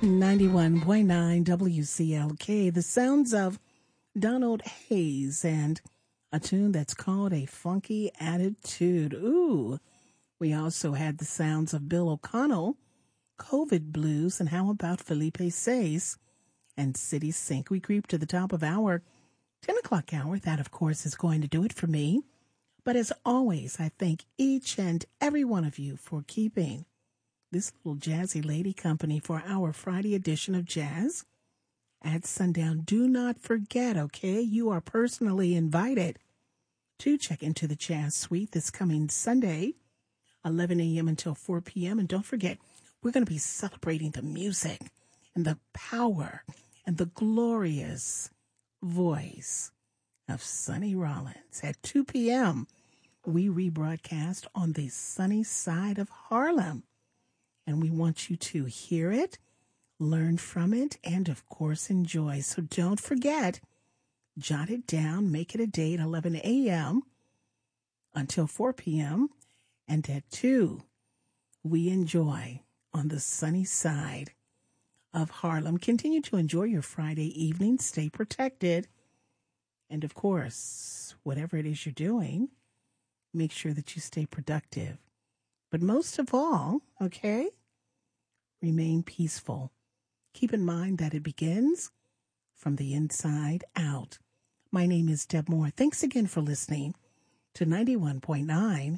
91.9 WCLK, the sounds of Donald Hayes and a tune that's called A Funky Attitude. Ooh, we also had the sounds of Bill O'Connell, COVID Blues, and how about Felipe Says and City Sink. We creep to the top of our 10 o'clock hour. That, of course, is going to do it for me. But as always, I thank each and every one of you for keeping this little jazzy lady company for our Friday edition of Jazz at Sundown. Do not forget, okay, you are personally invited to check into the Jazz Suite this coming Sunday, 11 a.m. until 4 p.m. And don't forget, we're going to be celebrating the music and the power and the glorious voice of Sonny Rollins. At 2 p.m., we rebroadcast on the sunny side of Harlem. And we want you to hear it, learn from it, and, of course, enjoy. So don't forget, jot it down, make it a date, 11 a.m. until 4 p.m. And at 2, we enjoy on the sunny side of Harlem. Continue to enjoy your Friday evening. Stay protected. And, of course, whatever it is you're doing, make sure that you stay productive. But most of all, okay, remain peaceful. Keep in mind that it begins from the inside out. My name is Deb Moore. Thanks again for listening to 91.9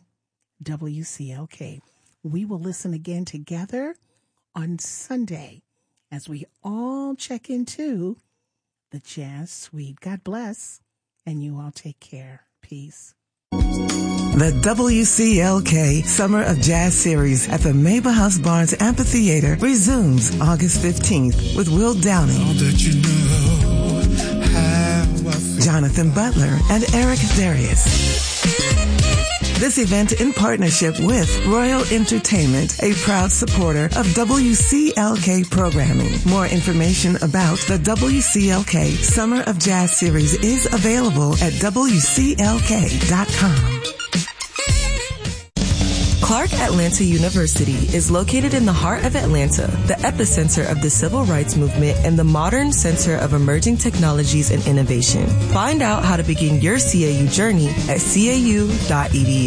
WCLK. We will listen again together on Sunday as we all check into the Jazz Suite. God bless, and you all take care. Peace. The WCLK Summer of Jazz Series at the Mabel House Barnes Amphitheater resumes August 15th with Will Downing, Jonathan Butler, and Eric Darius. This event in partnership with Royal Entertainment, a proud supporter of WCLK programming. More information about the WCLK Summer of Jazz Series is available at WCLK.com. Clark Atlanta University is located in the heart of Atlanta, the epicenter of the civil rights movement and the modern center of emerging technologies and innovation. Find out how to begin your CAU journey at cau.edu.